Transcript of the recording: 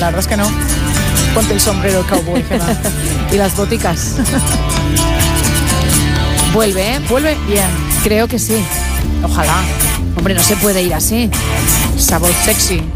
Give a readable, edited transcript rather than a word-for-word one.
la verdad es que no. Ponte el sombrero cowboy, Gemma. Y las boticas. Vuelve, ¿eh? Vuelve bien. Creo que sí. Ojalá. Hombre, no se puede ir así. Esa voz sexy.